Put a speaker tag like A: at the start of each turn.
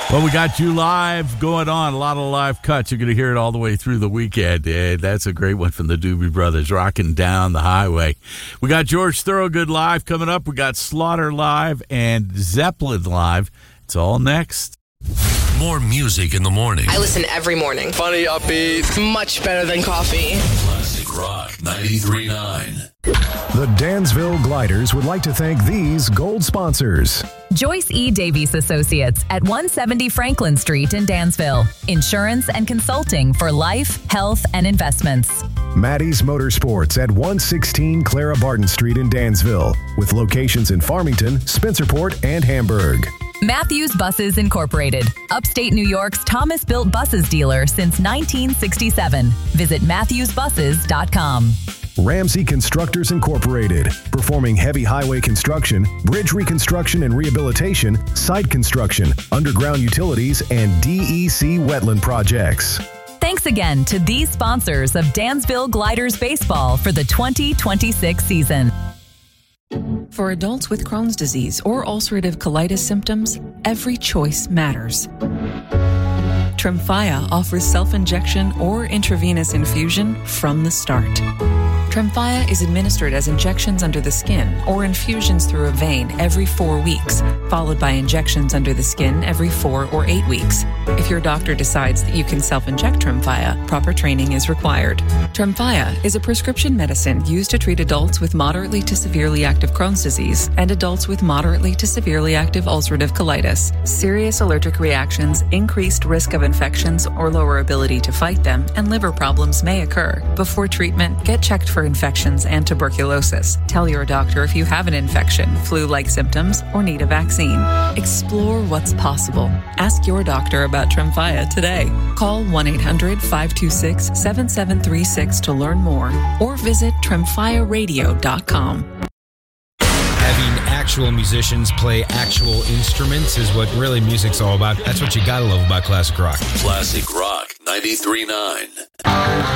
A: Well, we got you live going on. A lot of live cuts. You're going to hear it all the way through the weekend. That's a great one from the Doobie Brothers, rocking down the highway. We got George Thorogood live coming up. We got Slaughter live and Zeppelin live. It's all next.
B: More music in the morning.
C: I listen every morning.
D: Funny, upbeat.
C: Much better than coffee.
B: Classic Rock 93.9.
E: The Dansville Gliders would like to thank these gold sponsors.
F: Joyce E. Davies Associates at 170 Franklin Street in Dansville. Insurance and consulting for life, health, and investments.
E: Maddie's Motorsports at 116 Clara Barton Street in Dansville, with locations in Farmington, Spencerport, and Hamburg.
F: Matthews Buses Incorporated, upstate New York's Thomas Built Buses dealer since 1967. Visit MatthewsBuses.com.
E: Ramsey Constructors Incorporated, performing heavy highway construction, bridge reconstruction and rehabilitation, site construction, underground utilities, and DEC wetland projects.
F: Thanks again to these sponsors of Dansville Gliders Baseball for the 2026 season.
G: For adults with Crohn's disease or ulcerative colitis symptoms, every choice matters. Tremfya offers self-injection or intravenous infusion from the start. Tremfya is administered as injections under the skin or infusions through a vein every 4 weeks, followed by injections under the skin every 4 or 8 weeks. If your doctor decides that you can self-inject Tremfya, proper training is required. Tremfya is a prescription medicine used to treat adults with moderately to severely active Crohn's disease and adults with moderately to severely active ulcerative colitis. Serious allergic reactions, increased risk of infections or lower ability to fight them, and liver problems may occur. Before treatment, get checked for infections and tuberculosis. Tell your doctor if you have an infection, flu-like symptoms, or need a vaccine. Explore what's possible. Ask your doctor about Tremfya today. Call 1-800-526-7736 to learn more or visit tremfyaradio.com.
H: Having actual musicians play actual instruments is what really music's all about. That's what you gotta love about classic rock.
B: Classic Rock 93.9.